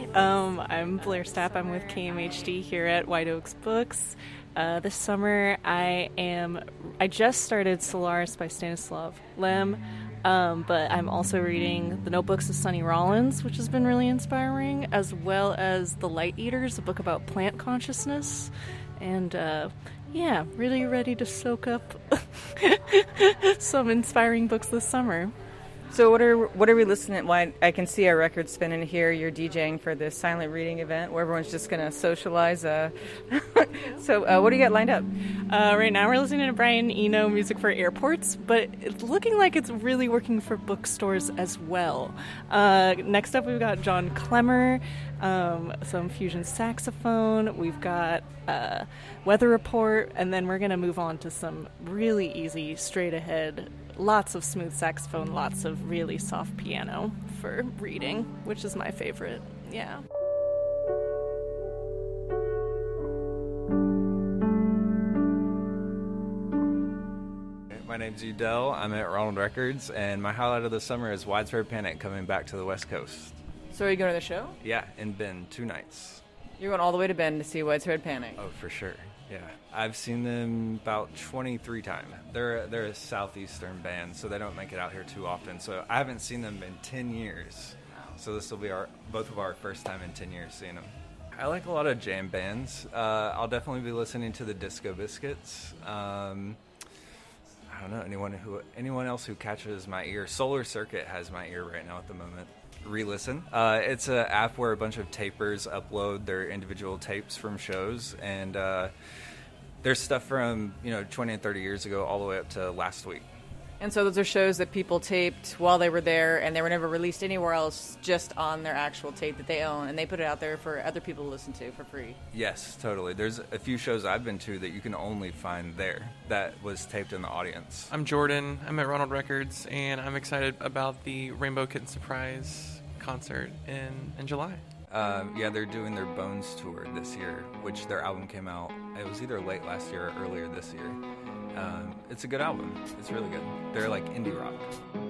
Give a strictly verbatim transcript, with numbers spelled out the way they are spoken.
Um, I'm Blair Stapp. I'm with K M H D here at White Oaks Books. Uh, this summer, I am. I just started Solaris by Stanislav Lem, um, but I'm also reading The Notebooks of Sonny Rollins, which has been really inspiring, as well as The Light Eaters, a book about plant consciousness, and uh, yeah, really ready to soak up some inspiring books this summer. So what are what are we listening? Why I can see our record spinning here. You're DJing for this silent reading event where everyone's just going to socialize. Uh, so uh, what do you got lined up? Uh, right now we're listening to Brian Eno music for airports, but it's looking like it's really working for bookstores as well. Uh, next up we've got John Clemmer, um, some fusion saxophone. We've got uh, Weather Report, and then we're going to move on to some really easy, straight ahead. Lots of smooth saxophone, lots of really soft piano for reading, which is my favorite. Yeah. My name's Udell. I'm at Ronald Records, and my highlight of the summer is Widespread Panic coming back to the West Coast. So are you going to the show? Yeah, in Bend, two nights. You're going all the way to Bend to see Widespread Panic? Oh, for sure. Yeah, I've seen them about twenty-three times. They're they're a southeastern band, so they don't make it out here too often. So I haven't seen them in ten years. So this will be our both of our first time in ten years seeing them. I like a lot of jam bands. Uh, I'll definitely be listening to the Disco Biscuits. Um, I don't know anyone who anyone else who catches my ear. Solar Circuit has my ear right now at the moment. Re-listen. Uh, it's an app where a bunch of tapers upload their individual tapes from shows, and uh, there's stuff from you know twenty and thirty years ago all the way up to last week. And so those are shows that people taped while they were there, and they were never released anywhere else, just on their actual tape that they own, and they put it out there for other people to listen to for free. Yes, totally. There's a few shows I've been to that you can only find there that was taped in the audience. I'm Jordan. I'm at Ronald Records, and I'm excited about the Rainbow Kitten Surprise concert in, in July. Um, yeah, they're doing their Bones tour this year, which their album came out. It was either late last year or earlier this year. Um, it's a good album. It's really good. They're like indie rock.